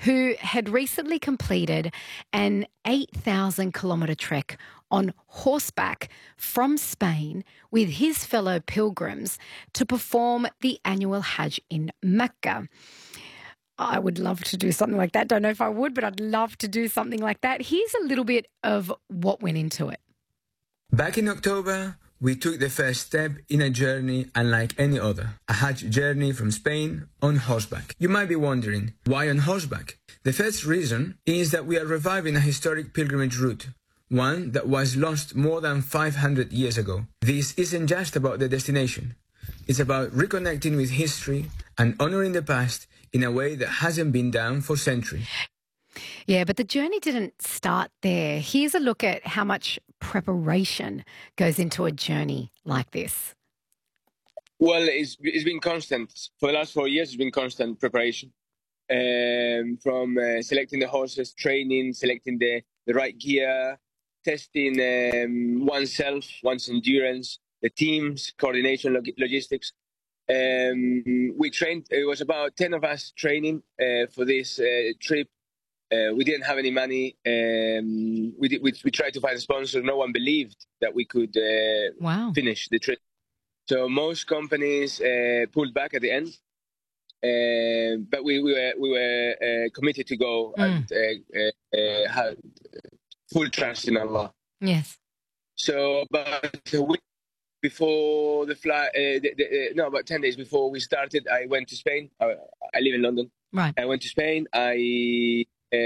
who had recently completed an 8,000-kilometre trek on horseback from Spain with his fellow pilgrims to perform the annual Hajj in Mecca. I would love to do something like that. Don't know if I would, but I'd love to do something like that. Here's a little bit of what went into it. Back in October, we took the first step in a journey unlike any other, a Hajj journey from Spain on horseback. You might be wondering, why on horseback? The first reason is that we are reviving a historic pilgrimage route, one that was lost more than 500 years ago. This isn't just about the destination. It's about reconnecting with history and honouring the past in a way that hasn't been done for centuries. Yeah, but the journey didn't start there. Here's a look at how much preparation goes into a journey like this. Well, it's been constant. For the last 4 years, it's been constant preparation. From selecting the horses, training, selecting the right gear, testing oneself, one's endurance, the teams, coordination, logistics. We trained, it was about 10 of us training for this trip. We didn't have any money. We tried to find sponsors. No one believed that we could finish the trip. So most companies pulled back at the end. But we were committed to go and had full trust in Allah. Yes. So about a week before the flight, about 10 days before we started, I went to Spain. I live in London. Right. I went to Spain. I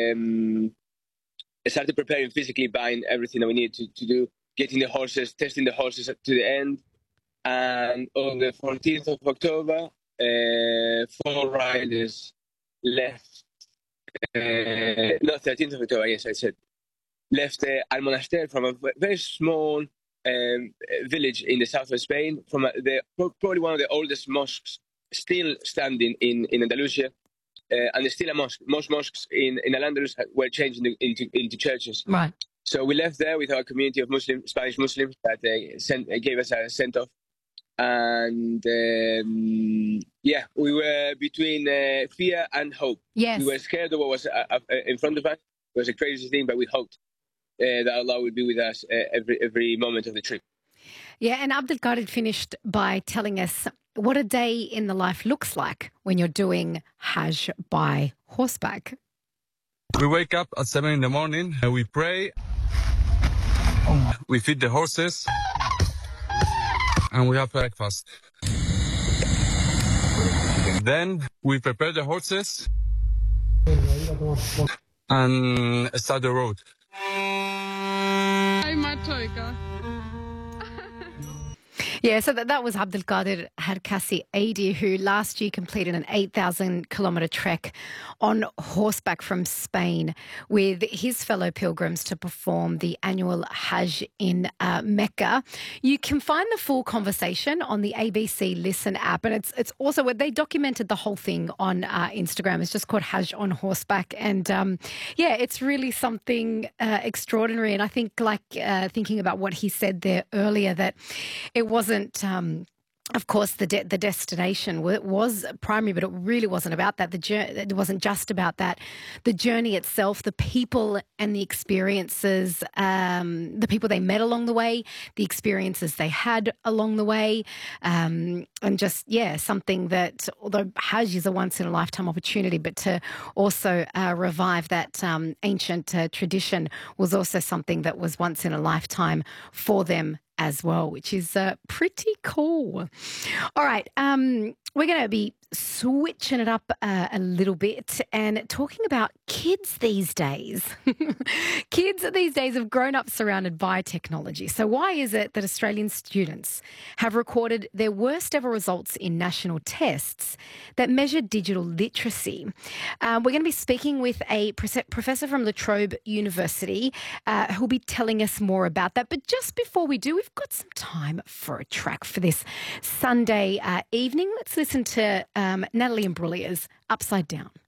started preparing physically, buying everything that we needed to do, getting the horses, testing the horses to the end. And on the 14th of October, 4 riders left. 13th of October, yes, I said. Left Almonaster from a very small village in the south of Spain, from probably one of the oldest mosques still standing in Andalusia. And there's still a mosque. Most mosques in Al-Andalus were changed into churches. Right. So we left there with our community of Spanish Muslims that gave us a send-off. And we were between fear and hope. Yes. We were scared of what was in front of us. It was a crazy thing, but we hoped that Allah would be with us every moment of the trip. Yeah, and Abdelkader finished by telling us what a day in the life looks like when you're doing Hajj by horseback. We wake up at 7 in the morning, and we pray, we feed the horses, and we have breakfast. Then we prepare the horses and start the road. Yeah, so that was Abdelkader Harkassi Aidi, who last year completed an 8,000-kilometre trek on horseback from Spain with his fellow pilgrims to perform the annual Hajj in Mecca. You can find the full conversation on the ABC Listen app, and it's also where they documented the whole thing on Instagram. It's just called Hajj on Horseback, and it's really something extraordinary. And I think, thinking about what he said there earlier, that it wasn't. Of course, the destination was primary, but it really wasn't about that. It wasn't just about that. The journey itself, the people and the experiences, the people they met along the way, the experiences they had along the way, and just, something that, although Hajj is a once-in-a-lifetime opportunity, but to also revive that ancient tradition was also something that was once in a lifetime for them as well, which is pretty cool. All right, we're going to be switching it up a little bit and talking about kids these days. Kids these days have grown up surrounded by technology. So why is it that Australian students have recorded their worst ever results in national tests that measure digital literacy? We're going to be speaking with a professor from La Trobe University who'll be telling us more about that. But just before we do, we've got some time for a track for this Sunday evening. Let's listen to Natalie Imbruglia's Upside Down.